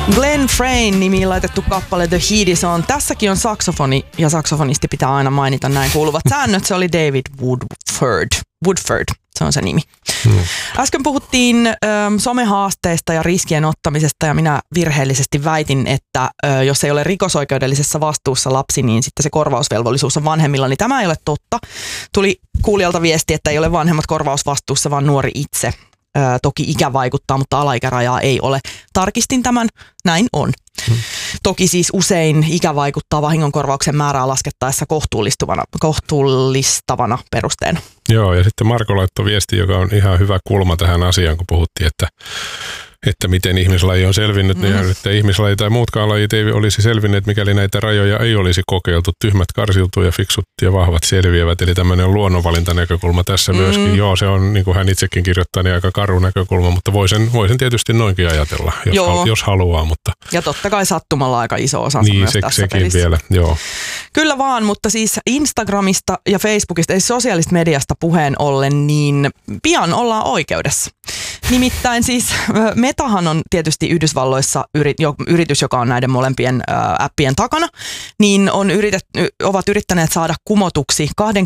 Glenn Frey'n nimiin laitettu kappale The Heat Is On. Tässäkin on saksofoni, ja saksofonisti pitää aina mainita näin kuuluvat säännöt. Se oli David Woodford, se on se nimi. Äsken puhuttiin somehaasteista ja riskien ottamisesta, ja minä virheellisesti väitin, että jos ei ole rikosoikeudellisessa vastuussa lapsi, niin sitten se korvausvelvollisuus on vanhemmilla, niin tämä ei ole totta. Tuli kuulijalta viesti, että ei ole vanhemmat korvausvastuussa, vaan nuori itse. Toki ikä vaikuttaa, mutta alaikärajaa ei ole. Tarkistin tämän, näin on. Toki siis usein ikä vaikuttaa vahingonkorvauksen määrää laskettaessa kohtuullistavana perusteena. Joo, ja sitten Marko laittoi viesti, joka on ihan hyvä kulma tähän asiaan, kun puhuttiin, että miten ihmislaji on selvinnyt, niin että ihmislaji tai muutkaan lajit ei olisi selvinneet, mikäli näitä rajoja ei olisi kokeiltu. Tyhmät karsiutuu ja fiksut ja vahvat selviävät, eli tämmöinen luonnonvalintanäkökulma tässä myöskin. Joo, se on, niin kuin hän itsekin kirjoittaa, niin aika karu näkökulma, mutta voi sen tietysti noinkin ajatella, jos haluaa. Mutta ja totta kai sattumalla aika iso osa niin, myös tässä sekin pelissä. Vielä, joo. Kyllä vaan, mutta siis Instagramista ja Facebookista, ei sosiaalista mediasta puheen ollen, niin pian ollaan oikeudessa. Nimittäin siis Metahan on tietysti Yhdysvalloissa yritys, joka on näiden molempien appien takana, niin ovat yrittäneet saada kumotuksi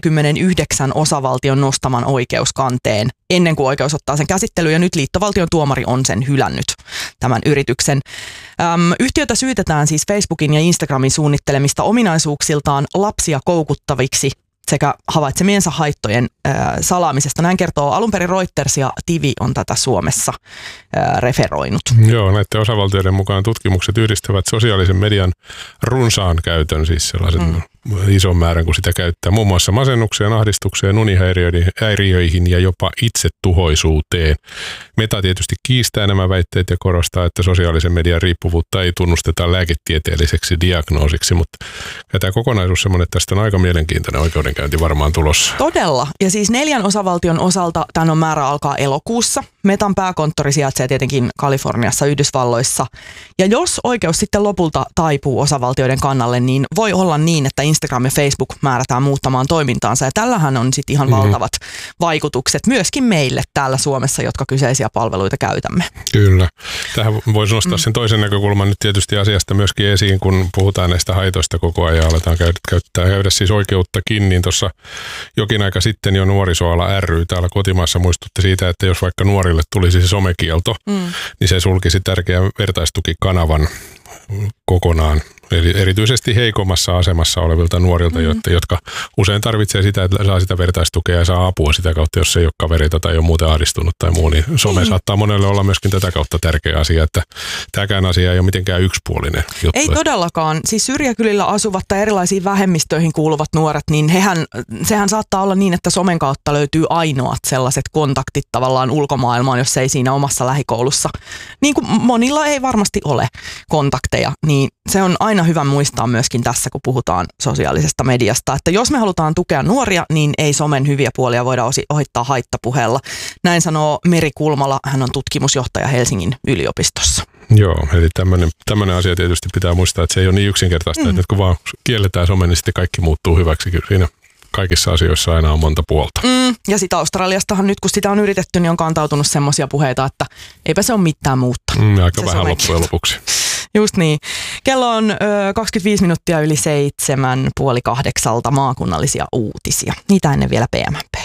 29 osavaltion nostaman oikeuskanteen ennen kuin oikeus ottaa sen käsittelyyn, ja nyt liittovaltion tuomari on sen hylännyt, tämän yrityksen. Yhtiötä syytetään siis Facebookin ja Instagramin suunnittelemista ominaisuuksiltaan lapsia koukuttaviksi sekä havaitsemiensa haittojen salaamisesta. Näin kertoo alun perin Reuters, ja TV on tätä Suomessa referoinut. Joo, näiden osavaltioiden mukaan tutkimukset yhdistävät sosiaalisen median runsaan käytön, siis sellaisen ison määrän, kun sitä käyttää, muun muassa masennukseen, ahdistukseen, unihäiriöihin ja jopa itsetuhoisuuteen. Meta tietysti kiistää nämä väitteet ja korostaa, että sosiaalisen median riippuvuutta ei tunnusteta lääketieteelliseksi diagnoosiksi, mutta tämä kokonaisuus semmoinen, että tästä on aika mielenkiintoinen oikeudenkäynti varmaan tulossa. Todella. Ja siis 4 osavaltion osalta tämän on määrä alkaa elokuussa. Metan pääkonttori sijaitsee tietenkin Kaliforniassa, Yhdysvalloissa. Ja jos oikeus sitten lopulta taipuu osavaltioiden kannalle, niin voi olla niin, että Instagram ja Facebook määrätään muuttamaan toimintaansa. Ja tällähän on sitten ihan valtavat vaikutukset myöskin meille täällä Suomessa, jotka kyseisiä palveluita käytämme. Kyllä. Tähän voisi nostaa sen toisen näkökulman nyt tietysti asiasta myöskin esiin, kun puhutaan näistä haitoista koko ajan ja aletaan käydä siis oikeuttakin, niin tuossa jokin aika sitten jo Nuorisoala ry täällä kotimaassa muistutti siitä, että jos vaikka nuorille tulisi se somekielto, niin se sulkisi tärkeän vertaistukikanavan kokonaan. Eli erityisesti heikommassa asemassa olevilta nuorilta, jotka usein tarvitsee sitä, että saa sitä vertaistukea ja saa apua sitä kautta, jos ei ole kavereita tai on muuten ahdistunut tai muu, niin some saattaa monelle olla myöskin tätä kautta tärkeä asia, että tämäkään asia ei ole mitenkään yksipuolinen juttu. Ei todellakaan. Siis syrjäkylillä asuvat tai erilaisiin vähemmistöihin kuuluvat nuoret, niin sehän saattaa olla niin, että somen kautta löytyy ainoat sellaiset kontaktit tavallaan ulkomaailmaan, jos ei siinä omassa lähikoulussa. Niin kuin monilla ei varmasti ole kontakteja, niin se on aina hyvä muistaa myöskin tässä, kun puhutaan sosiaalisesta mediasta, että jos me halutaan tukea nuoria, niin ei somen hyviä puolia voida ohittaa haittapuheella. Näin sanoo Meri Kulmala, hän on tutkimusjohtaja Helsingin yliopistossa. Joo, eli tämmöinen asia tietysti pitää muistaa, että se ei ole niin yksinkertaista, että nyt kun vaan kielletään some, niin sitten kaikki muuttuu hyväksi. Kyllä siinä kaikissa asioissa aina on monta puolta. Ja sitä Australiastahan nyt, kun sitä on yritetty, niin on kantautunut semmoisia puheita, että eipä se ole mitään muuttaa. Aika se vähän loppujen lopuksi. Just niin. Kello on 25 minuuttia yli 7, puoli 8 maakunnallisia uutisia. Niitä ennen vielä PMP.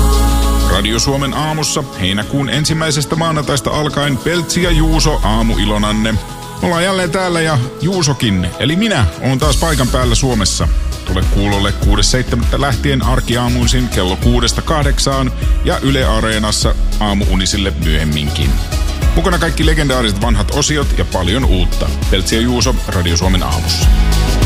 Radio Suomen aamussa heinäkuun 1. maanantaista alkaen Peltsi ja Juuso aamuilonanne. Ollaan jälleen täällä ja Juusokin, eli minä oon taas paikan päällä Suomessa. Tule kuulolle 6.7. lähtien arkiaamuisin kello 6-8 ja Yle Areenassa aamuunisille myöhemminkin. Mukana kaikki legendaariset vanhat osiot ja paljon uutta. Peltsi ja Juuso Radio Suomen aamussa.